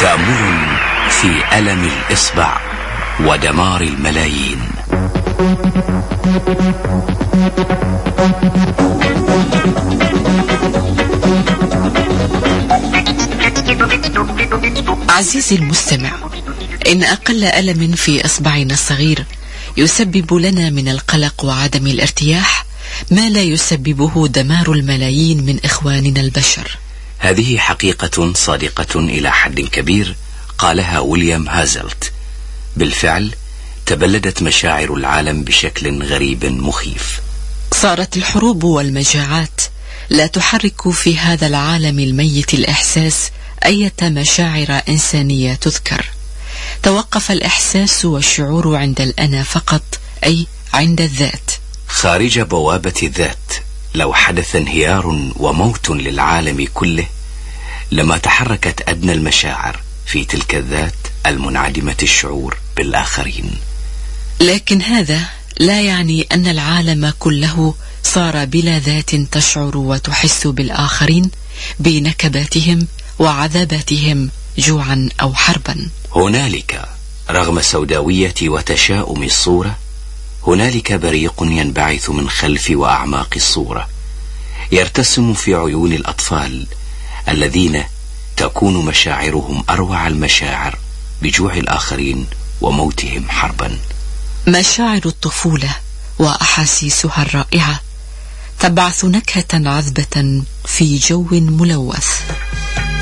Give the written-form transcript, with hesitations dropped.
تأمل في ألم الإصبع ودمار الملايين. عزيزي المستمع، إن أقل ألم في إصبعنا الصغير يسبب لنا من القلق وعدم الارتياح ما لا يسببه دمار الملايين من إخواننا البشر. هذه حقيقة صادقة إلى حد كبير قالها ويليام هازلت. بالفعل تبلدت مشاعر العالم بشكل غريب مخيف. صارت الحروب والمجاعات لا تحرك في هذا العالم الميت الإحساس أي مشاعر إنسانية تذكر. توقف الإحساس والشعور عند الأنا فقط، أي عند الذات. خارج بوابة الذات لو حدث انهيار وموت للعالم كله لما تحركت أدنى المشاعر في تلك الذات المنعدمة الشعور بالآخرين. لكن هذا لا يعني أن العالم كله صار بلا ذات تشعر وتحس بالآخرين بنكباتهم وعذاباتهم جوعا أو حربا. هنالك رغم سوداوية وتشاؤم الصورة هنالك بريق ينبعث من خلف وأعماق الصورة، يرتسم في عيون الأطفال الذين تكون مشاعرهم أروع المشاعر بجوع الآخرين وموتهم حربا. مشاعر الطفولة وأحاسيسها الرائعة تبعث نكهة عذبة في جو ملوث.